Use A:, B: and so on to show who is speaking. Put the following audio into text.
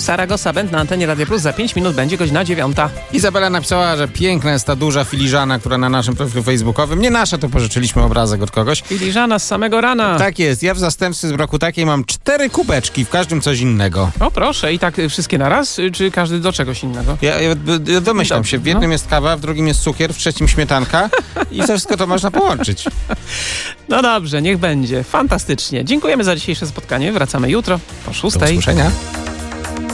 A: Saragossa Band na antenie Radia Plus. Za 5 minut będzie godzina 9.
B: Izabela napisała, że piękna jest ta duża filiżana, która na naszym profilu facebookowym. Nie nasza, to pożyczyliśmy obrazek od kogoś.
A: Filiżana z samego rana.
B: Tak jest. Ja w zastępstwie z roku takiej mam 4 kubeczki, w każdym coś innego.
A: O proszę, i tak wszystkie naraz, czy każdy do czegoś innego?
B: Ja domyślam się. W jednym jest kawa, w drugim jest cukier, w trzecim śmietanka i wszystko to można połączyć.
A: No dobrze, niech będzie. Fantastycznie. Dziękujemy za dzisiejsze spotkanie. Wracamy jutro po 6:00.
B: Do usłyszenia.